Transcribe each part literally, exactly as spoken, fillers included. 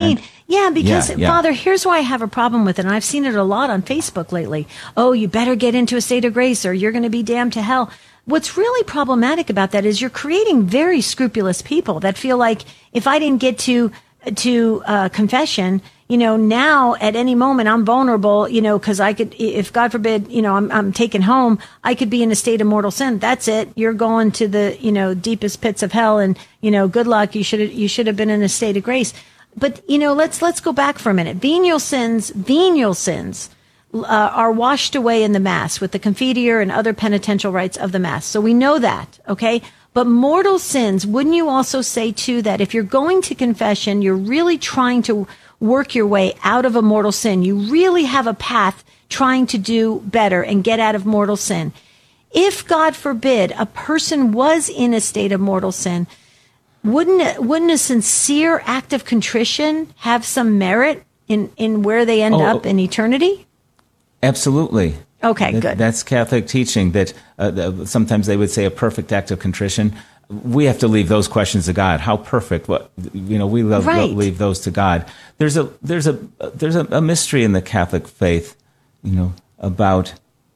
mean? Yeah, because, yeah, yeah. Father, here's why I have a problem with it, and I've seen it a lot on Facebook lately. Oh, you better get into a state of grace or you're going to be damned to hell. What's really problematic about that is you're creating very scrupulous people that feel like if I didn't get to to uh, confession, you know, now at any moment I'm vulnerable, you know, because I could, if God forbid, you know, I'm, I'm taken home, I could be in a state of mortal sin. That's it. You're going to the, you know, deepest pits of hell, and, you know, good luck. You should you should have been in a state of grace. But, you know, let's let's go back for a minute. Venial sins, venial sins uh, are washed away in the Mass with the Confiteor and other penitential rites of the Mass. So we know that, okay? But mortal sins, wouldn't you also say, too, that if you're going to confession, you're really trying to work your way out of a mortal sin. You really have a path trying to do better and get out of mortal sin. If, God forbid, a person was in a state of mortal sin, wouldn't it, wouldn't a sincere act of contrition have some merit in, in where they end oh, up in eternity? Absolutely. Okay, Th- good. That's Catholic teaching, that uh, the, sometimes they would say a perfect act of contrition. We have to leave those questions to God. How perfect? What, you know, we love, right. leave those to God. There's a there's a there's a, a mystery in the Catholic faith, you know, about.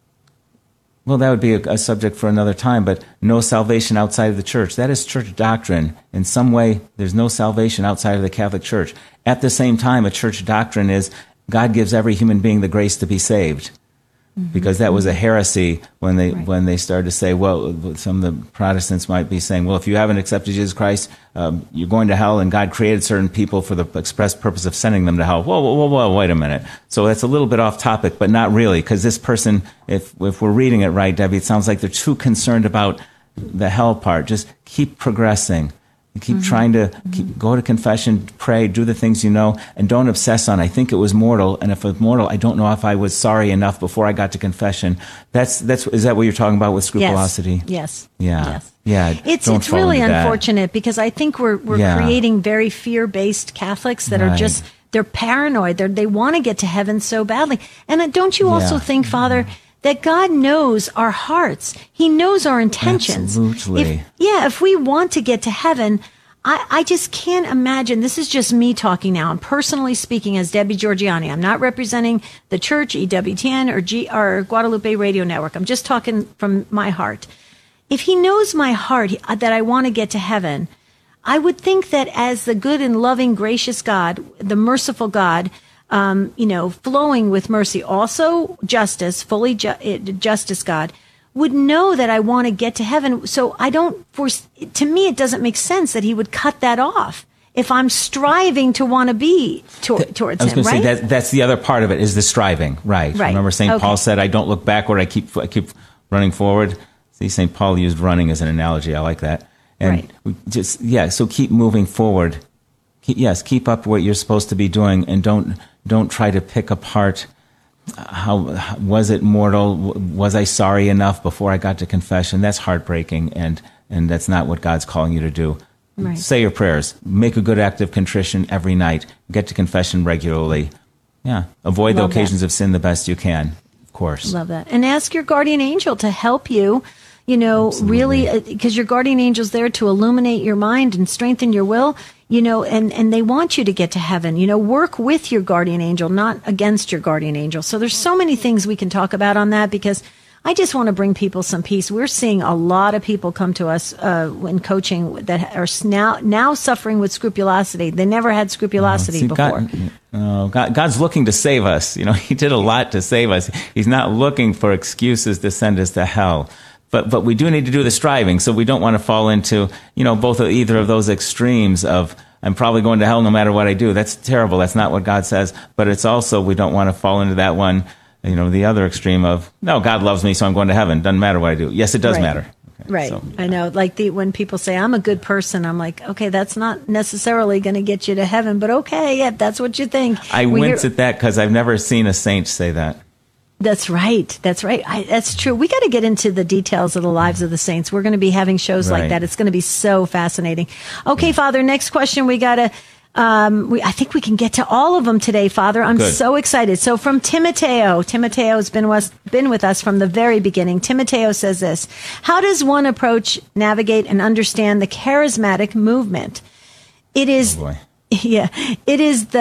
Well, that would be a, a subject for another time. But no salvation outside of the Church. That is Church doctrine. In some way, there's no salvation outside of the Catholic Church. At the same time, a Church doctrine is God gives every human being the grace to be saved. Mm-hmm. Because that was a heresy when they right. when they started to say, well, some of the Protestants might be saying, well, if you haven't accepted Jesus Christ, um, you're going to hell, and God created certain people for the express purpose of sending them to hell. Whoa, whoa, whoa, whoa, wait a minute. So that's a little bit off topic, but not really, because this person, if if we're reading it right, Debbie, it sounds like they're too concerned about the hell part. Just keep progressing. Keep mm-hmm. trying to keep, go to confession, pray, do the things you know, and don't obsess on, I think it was mortal, and if it was mortal, I don't know if I was sorry enough before I got to confession. That's that's is that what you're talking about with scrupulosity? Yes. Yeah. Yes. Yeah. It's don't it's fall really into that. unfortunate, because I think we're we're Yeah. creating very fear-based Catholics that Right. are just, they're paranoid. They they want to get to heaven so badly. And uh, don't you also Yeah. think, Father, that God knows our hearts. He knows our intentions. Absolutely. If, yeah, if we want to get to heaven, I, I just can't imagine. This is just me talking now. I'm personally speaking as Debbie Georgiani. I'm not representing the church, E W T N, or, G, or Guadalupe Radio Network. I'm just talking from my heart. If he knows my heart that I want to get to heaven, I would think that as the good and loving, gracious God, the merciful God, um, you know, flowing with mercy, also justice, fully ju- justice God, would know that I want to get to heaven. So I don't force, to me, it doesn't make sense that he would cut that off if I'm striving to want to be to, towards I was him, going right? to say that that's the other part of it, is the striving, right? Right. Remember Saint Okay. Paul said, I don't look backward, I keep I keep running forward. See, Saint Paul used running as an analogy. I like that. And Right. we just, yeah, so keep moving forward. Keep, yes, keep up what you're supposed to be doing, and don't don't try to pick apart how was it mortal? Was I sorry enough before I got to confession? That's heartbreaking, and and that's not what God's calling you to do. Right. Say your prayers. Make a good act of contrition every night. Get to confession regularly. Yeah. Avoid Love the occasions that. of sin the best you can, of course. Love that. And ask your guardian angel to help you, you know, Absolutely. really, because your guardian angel's there to illuminate your mind and strengthen your will, you know, and, and they want you to get to heaven. You know, work with your guardian angel, not against your guardian angel. So there's so many things we can talk about on that, because I just want to bring people some peace. We're seeing a lot of people come to us uh, when coaching that are now now suffering with scrupulosity. They never had scrupulosity See, before. God, uh, God, God's looking to save us. You know, He did a lot to save us. He's not looking for excuses to send us to hell. But but we do need to do the striving, so we don't want to fall into, you know, both of either of those extremes of, I'm probably going to hell no matter what I do. That's terrible. That's not what God says. But it's also, we don't want to fall into that one, you know, the other extreme of, no, God loves me, so I'm going to heaven. Doesn't matter what I do. Yes, it does Right. matter. Okay, Right. so, I know. Like the when people say, I'm a good person, I'm like, okay, that's not necessarily going to get you to heaven, but okay, yeah, that's what you think. I We wince hear- at that because I've never seen a saint say that. That's right. That's right. I, that's true. We got to get into the details of the lives of the saints. We're going to be having shows like Right. that. It's going to be so fascinating. Okay, Father, next question. We got to, um, we, I think we can get to all of them today, Father. I'm Good. so excited. So from Timoteo, Timoteo has been, was, been with us from the very beginning. Timoteo says this: how does one approach, navigate, and understand the charismatic movement? It is, Oh boy. yeah, it is the